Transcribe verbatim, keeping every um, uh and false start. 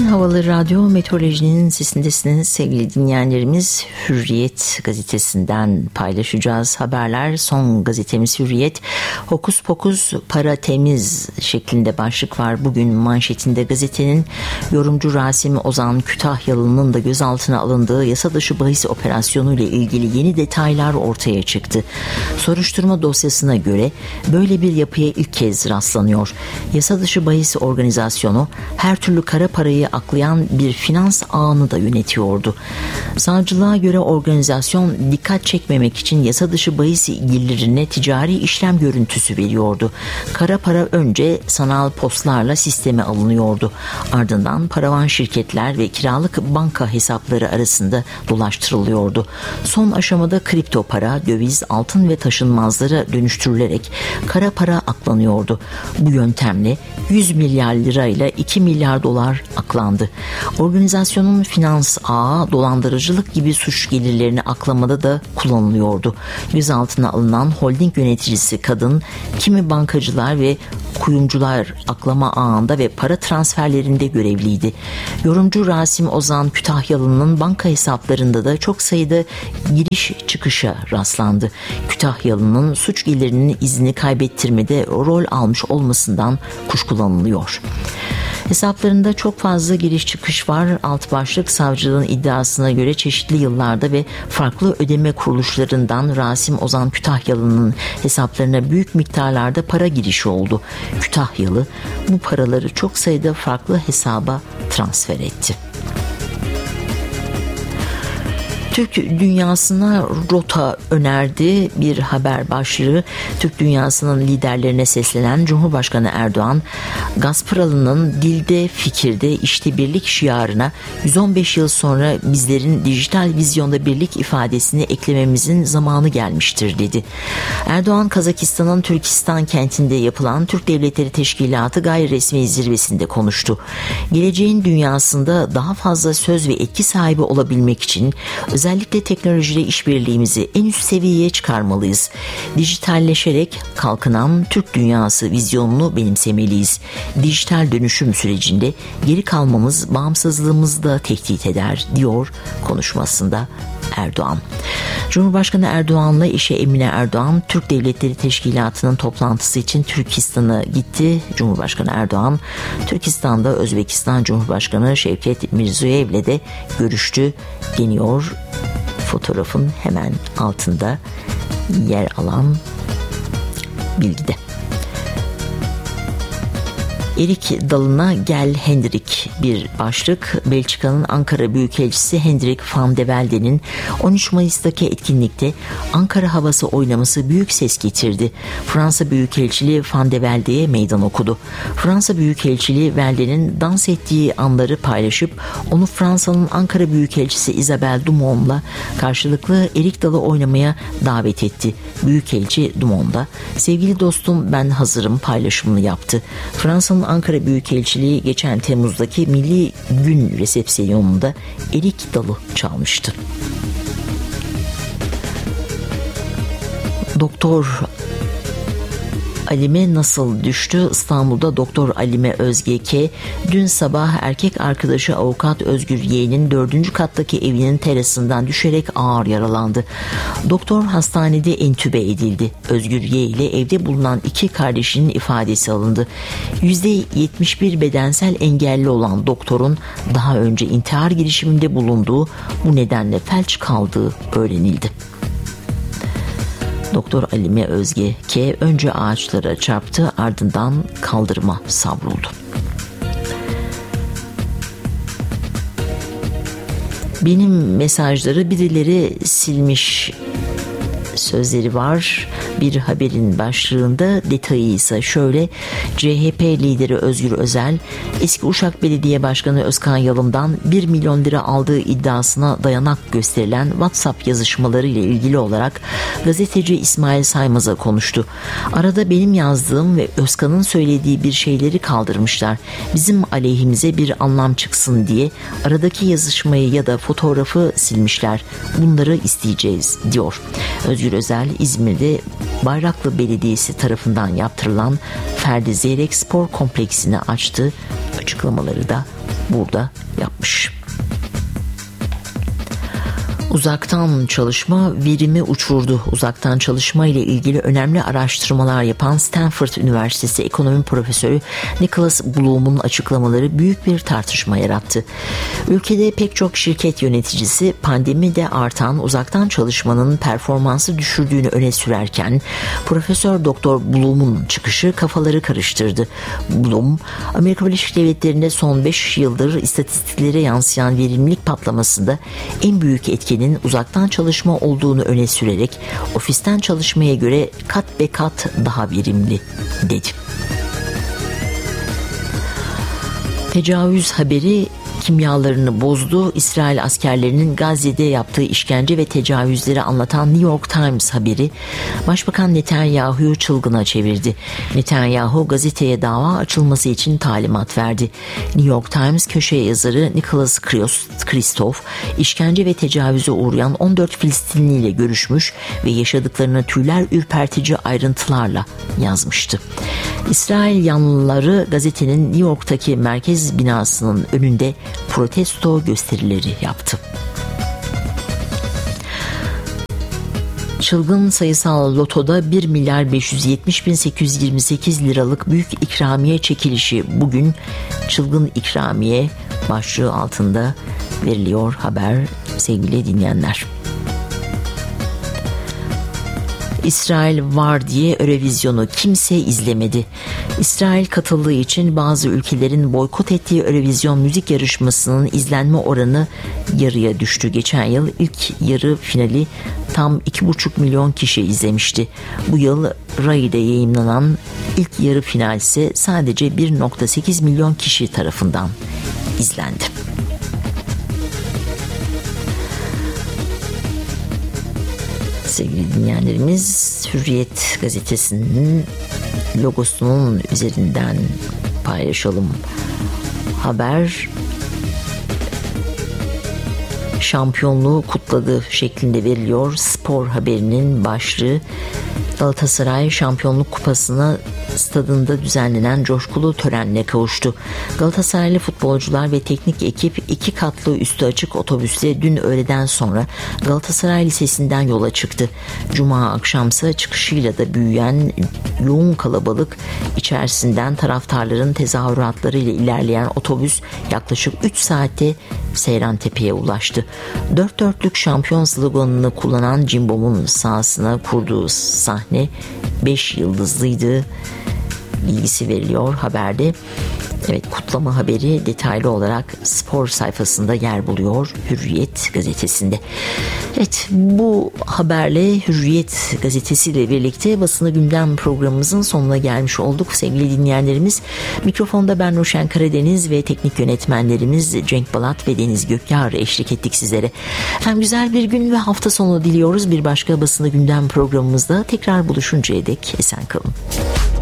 Havalı Radyo Meteoroloji'nin sesindesiniz sevgili dinleyenlerimiz. Hürriyet gazetesinden paylaşacağız haberler. Son gazetemiz Hürriyet. Hokus pokus para temiz şeklinde başlık var bugün manşetinde gazetenin. Yorumcu Rasim Ozan Kütahyalı'nın da gözaltına alındığı yasa dışı bahis operasyonu ile ilgili yeni detaylar ortaya çıktı. Soruşturma dosyasına göre böyle bir yapıya ilk kez rastlanıyor. Yasa dışı bahis organizasyonu her türlü kara parayı aklayan bir finans ağını da yönetiyordu. Savcılığa göre organizasyon dikkat çekmemek için yasa dışı bahis ilgililerine ticari işlem görüntüsü veriyordu. Kara para önce sanal postlarla sisteme alınıyordu. Ardından paravan şirketler ve kiralık banka hesapları arasında dolaştırılıyordu. Son aşamada kripto para, döviz, altın ve taşınmazlara dönüştürülerek kara para aklanıyordu. Bu yöntemle yüz milyar lirayla iki milyar dolar aklandı. Organizasyonun finans ağı dolandırıcılık gibi suç gelirlerini aklamada da kullanılıyordu. Gözaltına alınan holding yöneticisi kadın, kimi bankacılar ve kuyumcular aklama ağında ve para transferlerinde görevliydi. Yorumcu Rasim Ozan Kütahyalı'nın banka hesaplarında da çok sayıda giriş çıkışa rastlandı. Kütahyalı'nın suç gelirinin izini kaybettirmede rol almış olmasından kuşkulanılıyor. Hesaplarında çok fazla giriş çıkış var. Alt başlık savcılığın iddiasına göre çeşitli yıllarda ve farklı ödeme kuruluşlarından Rasim Ozan Kütahyalı'nın hesaplarına büyük miktarlarda para girişi oldu. Kütahyalı bu paraları çok sayıda farklı hesaba transfer etti. Türk dünyasına rota önerdi bir haber başlığı. Türk dünyasının liderlerine seslenen Cumhurbaşkanı Erdoğan, Gazparalı'nın dilde, fikirde, işte birlik şiarına yüz on beş yıl sonra bizlerin dijital vizyonda birlik ifadesini eklememizin zamanı gelmiştir dedi. Erdoğan, Kazakistan'ın Türkistan kentinde yapılan Türk Devletleri Teşkilatı gayri resmi zirvesinde konuştu. Geleceğin dünyasında daha fazla söz ve etki sahibi olabilmek için özellikle teknolojiyle işbirliğimizi en üst seviyeye çıkarmalıyız. Dijitalleşerek kalkınan Türk dünyası vizyonunu benimsemeliyiz. Dijital dönüşüm sürecinde geri kalmamız bağımsızlığımızı da tehdit eder, diyor konuşmasında Erdoğan. Cumhurbaşkanı Erdoğan'la eşi Emine Erdoğan, Türk Devletleri Teşkilatı'nın toplantısı için Türkistan'a gitti. Cumhurbaşkanı Erdoğan, Türkistan'da Özbekistan Cumhurbaşkanı Şevket Mirziyoyev'le de görüştü deniyor. Fotoğrafın hemen altında yer alan bilgide. Erik dalına gel Hendrik bir başlık. Belçika'nın Ankara Büyükelçisi Hendrik van de Velde'nin on üç Mayıs'taki etkinlikte Ankara havası oynaması büyük ses getirdi. Fransa Büyükelçiliği van de Velde'ye meydan okudu. Fransa Büyükelçiliği Velde'nin dans ettiği anları paylaşıp onu Fransa'nın Ankara Büyükelçisi Isabelle Dumont'la karşılıklı erik dalı oynamaya davet etti. Büyükelçi Dumont da "Sevgili dostum, ben hazırım" paylaşımını yaptı. Fransa'nın Ankara Büyükelçiliği geçen Temmuz'daki Milli Gün resepsiyonunda erik dalı çalmıştı. Doktor Alime nasıl düştü? İstanbul'da Doktor Alime Özge K. dün sabah erkek arkadaşı avukat Özgür Y'nin dördüncü kattaki evinin terasından düşerek ağır yaralandı. Doktor hastanede entübe edildi. Özgür Y ile evde bulunan iki kardeşinin ifadesi alındı. yüzde yetmiş bir bedensel engelli olan doktorun daha önce intihar girişiminde bulunduğu, bu nedenle felç kaldığı öğrenildi. Doktor Alime Özge K. önce ağaçlara çarptı, ardından kaldırıma savruldu. Benim mesajları birileri silmiş sözleri var bir haberin başlığında. Detayı ise şöyle: C H P lideri Özgür Özel, eski Uşak Belediye Başkanı Özkan Yalım'dan bir milyon lira aldığı iddiasına dayanak gösterilen WhatsApp yazışmaları ile ilgili olarak gazeteci İsmail Saymaz'a konuştu. Arada benim yazdığım ve Özkan'ın söylediği bir şeyleri kaldırmışlar. Bizim aleyhimize bir anlam çıksın diye aradaki yazışmayı ya da fotoğrafı silmişler. Bunları isteyeceğiz, diyor. Özgür Özel, İzmir'de Bayraklı Belediyesi tarafından yaptırılan Ferdi Zeyrek Spor Kompleksini açtı. Açıklamaları da burada yapmış. Uzaktan çalışma verimi uçurdu. Uzaktan çalışma ile ilgili önemli araştırmalar yapan Stanford Üniversitesi Ekonomi Profesörü Nicholas Bloom'un açıklamaları büyük bir tartışma yarattı. Ülkede pek çok şirket yöneticisi pandemide artan uzaktan çalışmanın performansı düşürdüğünü öne sürerken Profesör Doktor Bloom'un çıkışı kafaları karıştırdı. Bloom, Amerika Birleşik Devletleri'nde son beş yıldır istatistiklere yansıyan verimlilik patlamasında en büyük etki uzaktan çalışma olduğunu öne sürerek ofisten çalışmaya göre kat be kat daha verimli dedi. Tecavüz haberi kimyalarını bozdu. İsrail askerlerinin Gazze'de yaptığı işkence ve tecavüzleri anlatan New York Times haberi Başbakan Netanyahu'yu çılgına çevirdi. Netanyahu gazeteye dava açılması için talimat verdi. New York Times köşe yazarı Nicholas Kristof işkence ve tecavüze uğrayan on dört Filistinli ile görüşmüş ve yaşadıklarını tüyler ürpertici ayrıntılarla yazmıştı. İsrail yanlıları gazetenin New York'taki merkez binasının önünde protesto gösterileri yaptı. Çılgın sayısal lotoda bir milyar beş yüz yetmiş bin sekiz yüz yirmi sekiz liralık büyük ikramiye çekilişi bugün çılgın ikramiye başlığı altında veriliyor haber sevgili dinleyenler. İsrail var diye Eurovizyonu kimse izlemedi. İsrail katıldığı için bazı ülkelerin boykot ettiği Eurovizyon müzik yarışmasının izlenme oranı yarıya düştü. Geçen yıl ilk yarı finali tam iki buçuk milyon kişi izlemişti. Bu yıl Rai'de yayımlanan ilk yarı final ise sadece bir virgül sekiz milyon kişi tarafından izlendi. Sevgili dinleyenlerimiz, Hürriyet gazetesinin logosunun üzerinden paylaşalım. Haber şampiyonluğu kutladı şeklinde veriliyor. Spor haberinin başlığı Galatasaray Şampiyonluk Kupası'na stadında düzenlenen coşkulu törenle kavuştu. Galatasaraylı futbolcular ve teknik ekip iki katlı üstü açık otobüsle dün öğleden sonra Galatasaray Lisesi'nden yola çıktı. Cuma akşamsa çıkışıyla da büyüyen yoğun kalabalık içerisinden taraftarların tezahüratlarıyla ilerleyen otobüs yaklaşık üç saatte Seyrantepe'ye ulaştı. Dört dörtlük şampiyon sloganını kullanan Cimbom'un sahasına kurduğu sahne beş yıldızlıydı bilgisi veriliyor haberde. Evet, kutlama haberi detaylı olarak spor sayfasında yer buluyor Hürriyet gazetesinde. Evet, bu haberle Hürriyet gazetesiyle birlikte basını gündem programımızın sonuna gelmiş olduk sevgili dinleyenlerimiz. Mikrofonda ben Nurşen Karadeniz ve teknik yönetmenlerimiz Cenk Balat ve Deniz Gökyar eşlik ettik sizlere. Efendim, güzel bir gün ve hafta sonu diliyoruz. Bir başka basını gündem programımızda tekrar buluşuncaya dek esen kalın.